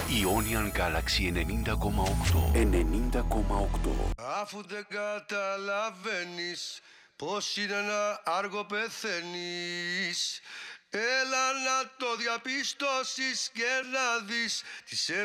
Ionian Galaxy 90,8. 90,8. Αφού δεν καταλαβαίνεις πως είναι να άργο πεθαίνεις, έλα να το διαπιστώσεις και να δεις τις